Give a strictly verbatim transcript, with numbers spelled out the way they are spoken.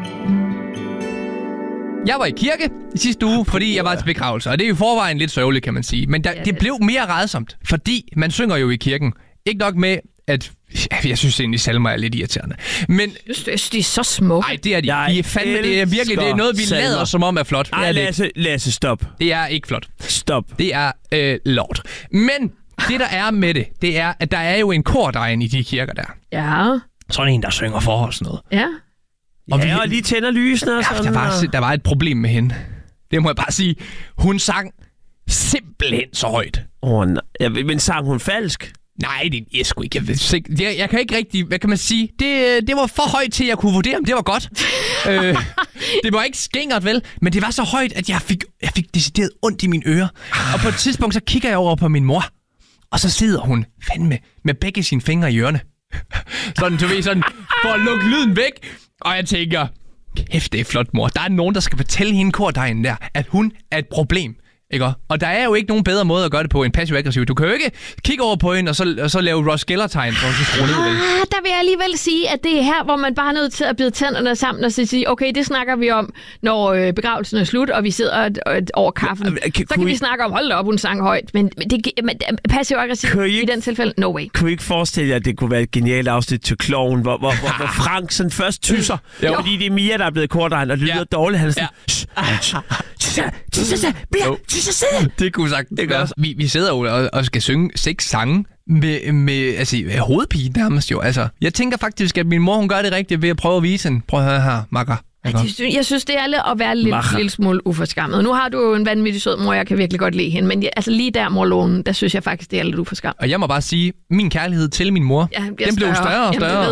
Jeg var i kirke i sidste uge, fordi jeg var til begravelse, og det er jo i forvejen lidt sørgeligt, kan man sige. Men der, ja, det, det blev mere rædsomt, fordi man synger jo i kirken. Ikke nok med, at... Jeg synes egentlig, salmer er lidt irriterende. Men... Jeg synes, de er så smukke. Nej, det er de. De er fandme, det er virkelig det er noget, vi salmer. lader som om er flot. Ej, Lasse, Lasse, stop. Det er ikke flot. Stop. Det er øh, lort. Men det, der er med det, det er, at der er jo en kordegn i de kirker der. Ja. Sådan en, der synger for os noget. Ja. Og, ja, vi, og lige tænder lysene og sådan. Ja, der, var, der var et problem med hende. Det må jeg bare sige. Hun sang simpelthen så højt. Åh, oh, ja, men sang hun falsk? Nej, det er sgu ikke. Jeg, jeg, jeg kan ikke rigtig... Hvad kan man sige? Det, det var for højt til, at jeg kunne vurdere, om det var godt. øh, det var ikke skingert, vel? Men det var så højt, at jeg fik, jeg fik decideret ondt i mine ører. Og på et tidspunkt, så kigger jeg over på min mor. Og så sidder hun fandme med begge sine fingre i ørerne. Sådan, du ved, sådan, for at lukke lyden væk. Og jeg tænker, kæft, det er flot, mor. Der er nogen, der skal fortælle hende kordegnen der, at hun er et problem. Ikke? Og der er jo ikke nogen bedre måde at gøre det på end passiv-aggressiv. Du kan jo ikke kigge over på hende og så, og så lave Ross Geller-tegn og så skrue ned. Ah, der vil jeg alligevel sige, at det er her, hvor man bare er nødt til at bide tænderne sammen og sige, okay, det snakker vi om, når øh, begravelsen er slut, og vi sidder et, et, over kaffen. Ja, kan, så kan vi I... snakke om, hold da op, hun sang højt. Men, men, det, men passiv-aggressiv i den tilfælde, no way. Kunne I ikke forestille jer, at det kunne være et genialt afsnit til Kloven, hvor, hvor, hvor, hvor Frank sådan først tysser, fordi det er Mia, der er blevet kortegn, og det lyder ja. dårligt. Han er sådan, det kunne sagtens være. Vi, vi sidder jo og, og skal synge seks sange med, med altså, hovedpige nærmest jo. Altså, jeg tænker faktisk, at min mor hun gør det rigtigt ved at prøve at vise hende. Prøv at høre her, makker. Jeg synes, det er lidt at være lidt lille smule uforskammet. Nu har du jo en vanvittig sød mor, jeg kan virkelig godt lide hende, men jeg, altså lige der, morlonen, der synes jeg faktisk, det er lidt uforskammet. Og jeg må bare sige, min kærlighed til min mor, ja, den blev større og større.